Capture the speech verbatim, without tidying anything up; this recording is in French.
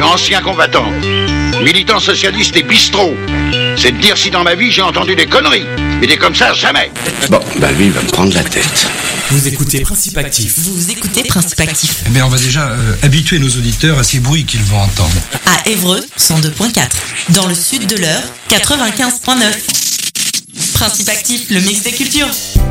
suis ancien combattant, militant socialiste et bistrot. C'est de dire si dans ma vie j'ai entendu des conneries. Mais des comme ça, jamais. Bon, bah lui, il va me prendre la tête. Vous écoutez Principe Actif. Vous écoutez Principe Actif. Eh bien, on va déjà euh, habituer nos auditeurs à ces bruits qu'ils vont entendre. À Évreux, cent deux virgule quatre. Dans le sud de l'Eure, quatre-vingt-quinze virgule neuf. Principe Actif, le mix des cultures.